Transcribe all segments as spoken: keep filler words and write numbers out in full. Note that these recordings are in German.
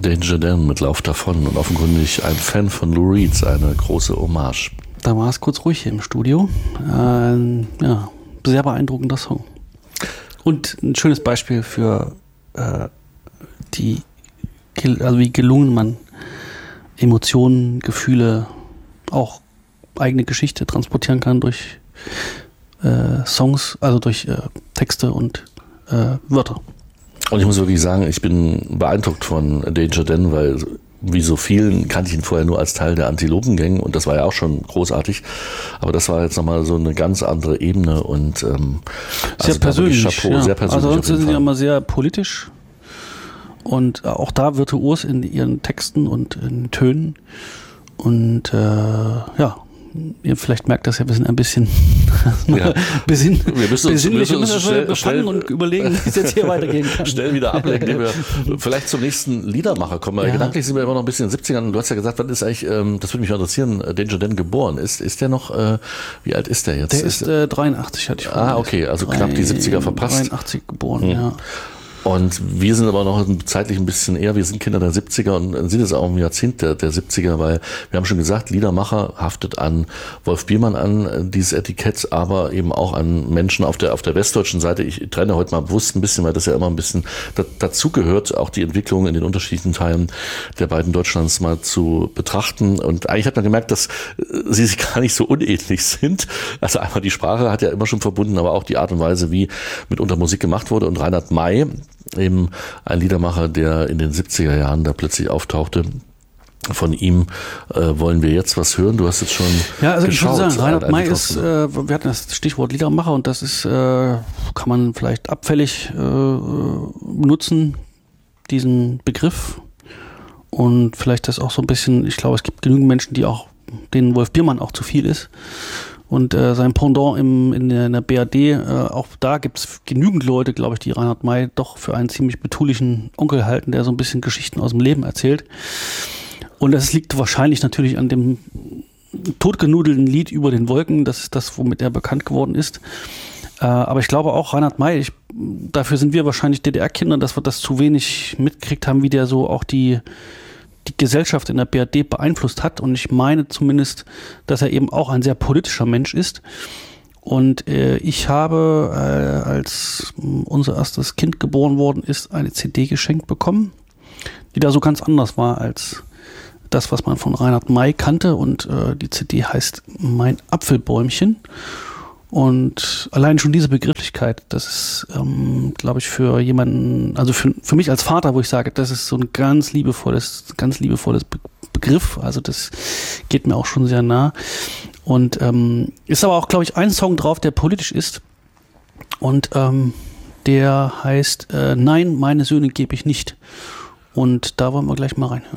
Danger Dan mit Lauf davon und offenkundig ein Fan von Lou Reed, eine große Hommage. Da war es kurz ruhig hier im Studio. Äh, ja, sehr beeindruckender Song. Und ein schönes Beispiel für äh, die, also wie gelungen man Emotionen, Gefühle, auch eigene Geschichte transportieren kann durch äh, Songs, also durch äh, Texte und äh, Wörter. Und ich muss wirklich sagen, ich bin beeindruckt von Danger Dan, weil wie so vielen kannte ich ihn vorher nur als Teil der Antilopengang und das war ja auch schon großartig, aber das war jetzt nochmal so eine ganz andere Ebene und ähm, sehr also persönlich, Chapeau, ja. sehr persönlich. Also sonst sind sie ja immer sehr politisch und auch da virtuos in ihren Texten und in Tönen und äh, ja, ihr vielleicht merkt das ja, wir sind ein bisschen, ja. bisschen wir müssen uns, besinnlich, wir müssen uns schnell, befangen schnell, und überlegen, wie es jetzt hier weitergehen kann. Schnell wieder ablenken, indem wir vielleicht zum nächsten Liedermacher kommen. Ja. Gedanklich sind wir immer noch ein bisschen in den siebzigern. Du hast ja gesagt, wann ist eigentlich, ähm, das würde mich interessieren, Danger Dan geboren ist. Ist der noch, äh, wie alt ist der jetzt? Der ist äh, dreiundachtzig, hatte ich vorhin. Ah, okay, also knapp die siebziger verpasst. dreiundachtzig geboren, hm. ja. Und wir sind aber noch zeitlich ein bisschen eher, wir sind Kinder der siebziger und sind es auch im Jahrzehnt der, der siebziger, weil wir haben schon gesagt, Liedermacher haftet an Wolf Biermann an, dieses Etikett, aber eben auch an Menschen auf der auf der westdeutschen Seite. Ich trenne heute mal bewusst ein bisschen, weil das ja immer ein bisschen da, dazugehört, auch die Entwicklung in den unterschiedlichen Teilen der beiden Deutschlands mal zu betrachten. Und eigentlich hat man gemerkt, dass sie sich gar nicht so unähnlich sind. Also einmal die Sprache hat ja immer schon verbunden, aber auch die Art und Weise, wie mitunter Musik gemacht wurde. Und Reinhard May, eben ein Liedermacher, der in den siebziger Jahren da plötzlich auftauchte. Von ihm äh, wollen wir jetzt was hören. Du hast jetzt schon Ja, also geschaut, ich würde sagen, Reinhard May ist, äh, wir hatten das Stichwort Liedermacher und das ist, äh, kann man vielleicht abfällig äh, nutzen, diesen Begriff. Und vielleicht das auch so ein bisschen, ich glaube, es gibt genügend Menschen, die auch, denen Wolf Biermann auch zu viel ist. Und äh, sein Pendant im, in, der, in der B R D, äh, auch da gibt es genügend Leute, glaube ich, die Reinhard May doch für einen ziemlich betulichen Onkel halten, der so ein bisschen Geschichten aus dem Leben erzählt. Und das liegt wahrscheinlich natürlich an dem totgenudelten Lied über den Wolken, das ist das, womit er bekannt geworden ist. Äh, aber ich glaube auch Reinhard May, ich, dafür sind wir wahrscheinlich D D R-Kinder, dass wir das zu wenig mitgekriegt haben, wie der so auch die die Gesellschaft in der B R D beeinflusst hat. Und ich meine zumindest, dass er eben auch ein sehr politischer Mensch ist. Und äh, ich habe, äh, als unser erstes Kind geboren worden ist, eine C D geschenkt bekommen, die da so ganz anders war als das, was man von Reinhard May kannte. Und äh, die C D heißt Mein Apfelbäumchen. Und allein schon diese Begrifflichkeit, das ist, ähm, glaube ich, für jemanden, also für, für mich als Vater, wo ich sage, das ist so ein ganz liebevolles, ganz liebevolles Be- Begriff. Also das geht mir auch schon sehr nah. Und ähm, ist aber auch, glaube ich, ein Song drauf, der politisch ist. Und ähm, der heißt äh, Nein, meine Söhne gebe ich nicht. Und da wollen wir gleich mal reinhören.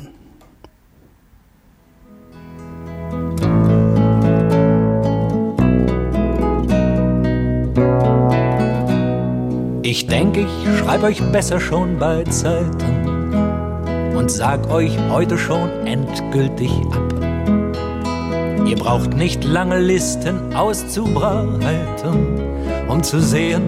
Ich denke, ich schreibe euch besser schon bei Zeiten und sag euch heute schon endgültig ab. Ihr braucht nicht lange Listen auszubreiten, um zu sehen,